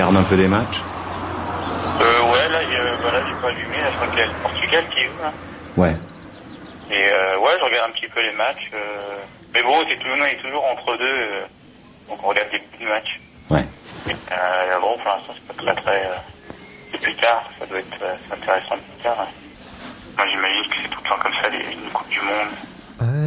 regardes un peu les matchs? Ouais, là, j'ai pas allumé, là, je crois qu'il y a le Portugal qui joue, là. Ouais. Et ouais, je regarde un petit peu les matchs. Mais bon, on est toujours entre deux, donc on regarde des petits matchs. Ouais. Et, bon, pour l'instant, c'est pas très... c'est plus tard, ça doit être intéressant plus tard. Hein. Moi, j'imagine que c'est tout le temps comme ça, une Coupe du Monde.